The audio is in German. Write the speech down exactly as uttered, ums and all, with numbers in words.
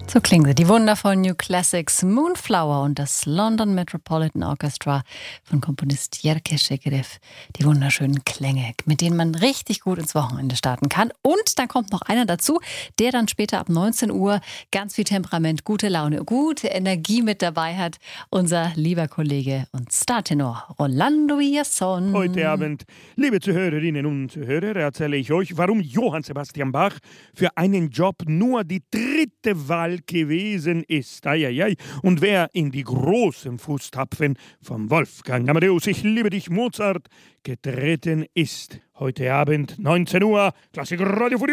So klingen sie, die wundervollen New Classics Moonflower und das London Metropolitan Orchestra von Komponist Jerker Shekerev. Die wunderschönen Klänge, mit denen man richtig gut ins Wochenende starten kann. Und dann kommt noch einer dazu, der dann später ab neunzehn Uhr ganz viel Temperament, gute Laune, gute Energie mit dabei hat. Unser lieber Kollege und Startenor Rolando Villazón. Heute Abend, liebe Zuhörerinnen und Zuhörer, erzähle ich euch, warum Johann Sebastian Bach für einen Job nur die dritte Wahl gewesen ist. Eieiei. Und wer in die großen Fußtapfen von Wolfgang Amadeus, ich liebe dich, Mozart, getreten ist. Heute Abend, neunzehn Uhr, Klassik Radio für die